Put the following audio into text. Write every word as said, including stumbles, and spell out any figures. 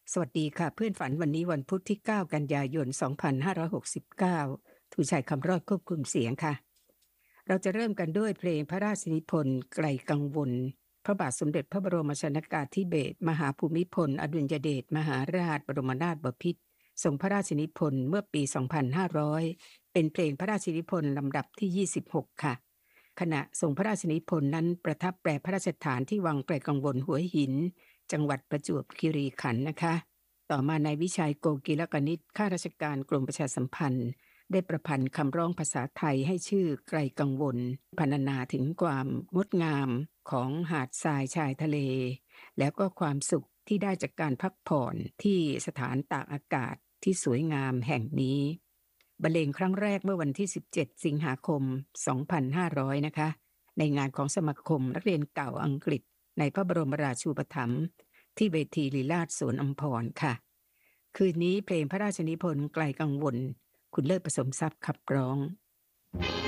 สวัสดีค่ะเพื่อนฝันวันนี้วันพุธที่เก้ากันยายนสองพันห้าร้อยหกสิบเก้าถูกชัยคำรอดควบคุมเสียงค่ะเราจะเริ่มกันด้วยเพลงพระราชนิพนธ์ไกลกังวลพระบาทสมเด็จพระบรมชนกาธิเบศรมหาภูมิพลอดุลยเดชมหาราชบรมนาถบพิตรทรงพระราชนิพนธ์เมื่อปีสองพันห้าร้อยเป็นเพลงพระราชนิพนธ์ลำดับที่ยี่สิบหกค่ะขณะทรงพระราชนิพนธ์นั้นประทับแปรพระราชฐานที่วังไกลกังวลหัวหินจังหวัดประจวบคีรีขันธ์นะคะต่อมานายวิชัยโกกีลกนิษฐ์ข้าราชการกรมประชาสัมพันธ์ได้ประพันธ์คำร้องภาษาไทยให้ชื่อไกลกังวลพรรณนาถึงความงดงามของหาดทรายชายทะเลแล้วก็ความสุขที่ได้จากการพักผ่อนที่สถานตากอากาศที่สวยงามแห่งนี้บรรเลงครั้งแรกเมื่อวันที่สิบเจ็ดสิงหาคมสองพันห้าร้อยนะคะในงานของสมาคมนักเรียนเก่าอังกฤษในพระบรมราชูปถัมภ์ที่เวทีลีลาศสวนอัมพรค่ะคืนนี้เพลงพระราชนิพนธ์ไกลกังวลคุณเลิศผสมทรัพย์ขับร้อง